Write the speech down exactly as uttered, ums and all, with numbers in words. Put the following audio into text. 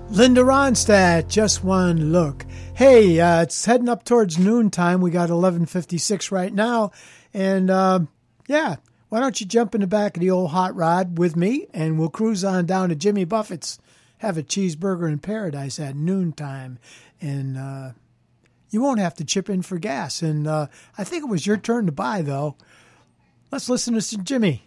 Linda Ronstadt, Just One Look. Hey, uh, it's heading up towards noontime. We got eleven fifty-six right now. And, uh, yeah, why don't you jump in the back of the old hot rod with me, and we'll cruise on down to Jimmy Buffett's, have a cheeseburger in paradise at noontime. And uh, you won't have to chip in for gas. And uh, I think it was your turn to buy, though. Let's listen to some Jimmy.